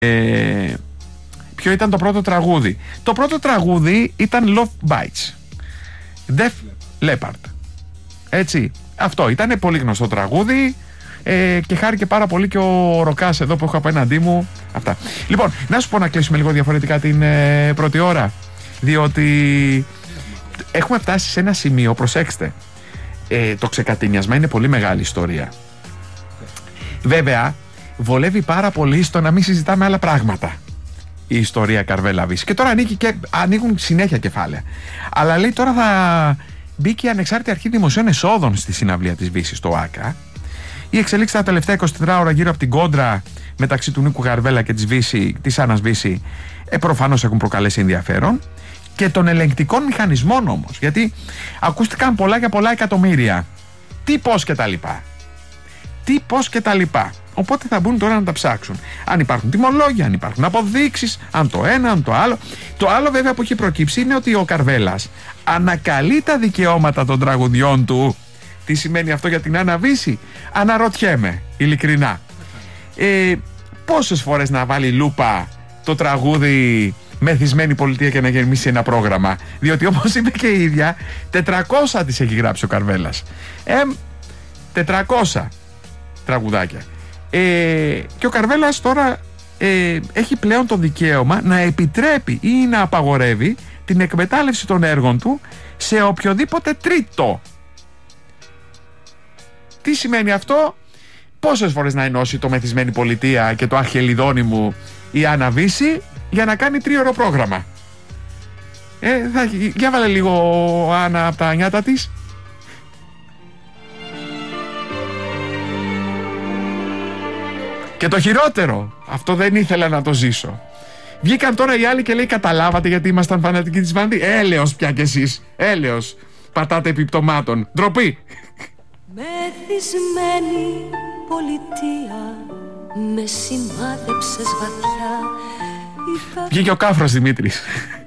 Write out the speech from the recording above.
Ποιο ήταν το πρώτο τραγούδι? Το πρώτο τραγούδι ήταν Love Bites, Def Leppard. Έτσι, αυτό ήταν πολύ γνωστό τραγούδι. Και χάρηκε πάρα πολύ και ο Ροκάς εδώ που έχω απέναντί μου. Αυτά. Λοιπόν, να σου πω να κλείσουμε λίγο διαφορετικά την πρώτη ώρα, διότι έχουμε φτάσει σε ένα σημείο, προσέξτε, το ξεκατίνιασμα είναι πολύ μεγάλη ιστορία. Βέβαια, βολεύει πάρα πολύ στο να μην συζητάμε άλλα πράγματα η ιστορία Καρβέλα Βύση. Και τώρα ανοίγουν συνέχεια κεφάλαια. Αλλά λέει τώρα θα μπει και η Ανεξάρτητη Αρχή Δημοσίων Εσόδων στη συναυλία της Βύσης, στο ΆΚΑ. Οι εξελίξεις τα τελευταία 24 ώρα γύρω από την κόντρα μεταξύ του Νίκου Καρβέλα και της Άννας Βύση προφανώς έχουν προκαλέσει ενδιαφέρον, και των ελεγκτικών μηχανισμών όμως, γιατί ακούστηκαν πολλά για πολλά εκατομμύρια. Τι, πώς και τα λοιπά. Τι, πώς και τα λοιπά. Οπότε θα μπουν τώρα να τα ψάξουν. Αν υπάρχουν τιμολόγια, αν υπάρχουν αποδείξεις, αν το ένα, αν το άλλο. Το άλλο βέβαια που έχει προκύψει είναι ότι ο Καρβέλας ανακαλεί τα δικαιώματα των τραγουδιών του. Τι σημαίνει αυτό για την Άννα Βύση? Αναρωτιέμαι, ειλικρινά. Πόσες φορές να βάλει λούπα το τραγούδι Μεθυσμένη Πολιτεία και να γεμίσει ένα πρόγραμμα? Διότι όπως είπε και η ίδια, 400 της έχει γράψει ο Καρβέλας. 400 τραγουδάκια. Και ο Καρβέλας τώρα έχει πλέον το δικαίωμα να επιτρέπει ή να απαγορεύει την εκμετάλλευση των έργων του σε οποιοδήποτε τρίτο. Τι σημαίνει αυτό? Πόσες φορές να ενώσει το Μεθυσμένη Πολιτεία και το Αρχελιδόνι μου η Άννα Βύση για να κάνει 3ωρο πρόγραμμα? Για βάλε λίγο Άννα από τα νιάτα της. Και το χειρότερο, αυτό δεν ήθελα να το ζήσω. Βγήκαν τώρα οι άλλοι και λέει, καταλάβατε γιατί ήμασταν φανατικοί της Βανδύ? Έλεος πια κι εσείς, έλεος. Πατάτε επιπτωμάτων, ντροπή. Μεθυσμένη πολιτεία, με σημάδεψες βαθιά. Βγήκε ο Κάφρος Δημήτρης.